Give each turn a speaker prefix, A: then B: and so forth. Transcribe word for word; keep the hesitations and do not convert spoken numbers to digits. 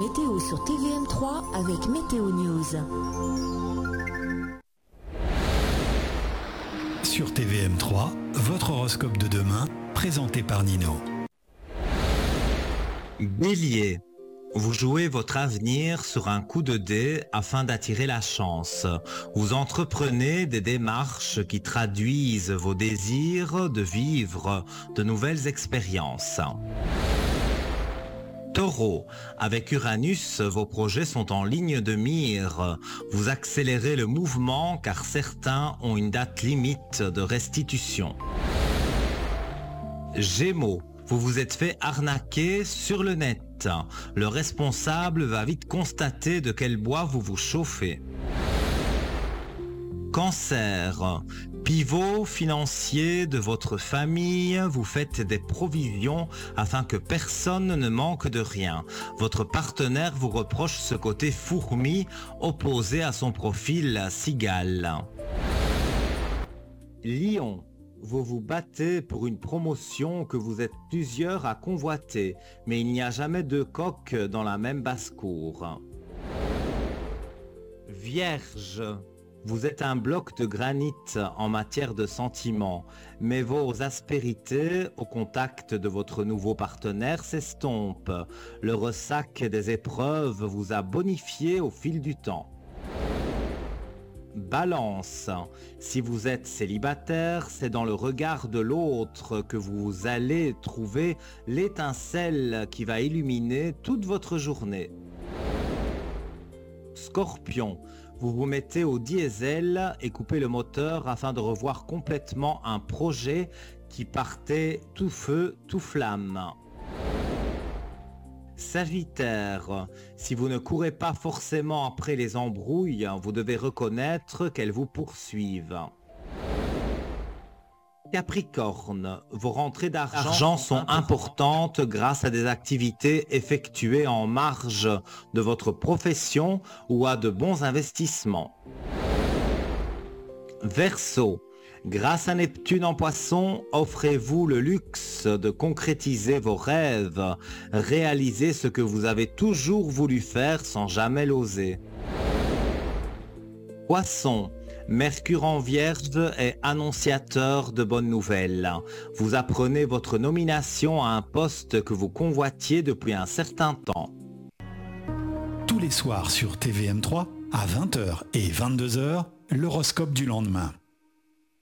A: météo sur T V M trois avec Météo News.
B: Sur T V M trois, votre horoscope de demain, présenté par Nino.
C: Bélier, vous jouez votre avenir sur un coup de dé afin d'attirer la chance. Vous entreprenez des démarches qui traduisent vos désirs de vivre de nouvelles expériences. Taureau, avec Uranus, vos projets sont en ligne de mire. Vous accélérez le mouvement car certains ont une date limite de restitution. Gémeaux, vous vous êtes fait arnaquer sur le net. Le responsable va vite constater de quel bois vous vous chauffez. Cancer, pivot financier de votre famille, vous faites des provisions afin que personne ne manque de rien. Votre partenaire vous reproche ce côté fourmi opposé à son profil cigale. Lion, vous vous battez pour une promotion que vous êtes plusieurs à convoiter, mais il n'y a jamais deux coqs dans la même basse-cour. Vierge, vous êtes un bloc de granit en matière de sentiments, mais vos aspérités au contact de votre nouveau partenaire s'estompent. Le ressac des épreuves vous a bonifié au fil du temps. Balance, si vous êtes célibataire, c'est dans le regard de l'autre que vous allez trouver l'étincelle qui va illuminer toute votre journée. Scorpion, vous vous mettez au diesel et coupez le moteur afin de revoir complètement un projet qui partait tout feu, tout flamme. Sagittaire, si vous ne courez pas forcément après les embrouilles, vous devez reconnaître qu'elles vous poursuivent. Capricorne, vos rentrées d'argent sont importantes grâce à des activités effectuées en marge de votre profession ou à de bons investissements. Verseau, grâce à Neptune en Poisson, offrez-vous le luxe de concrétiser vos rêves, réalisez ce que vous avez toujours voulu faire sans jamais l'oser. Poisson, Mercure en Vierge est annonciateur de bonnes nouvelles. Vous apprenez votre nomination à un poste que vous convoitiez depuis un certain temps.
B: Tous les soirs sur T V M trois, à vingt heures et vingt-deux heures, l'horoscope du lendemain.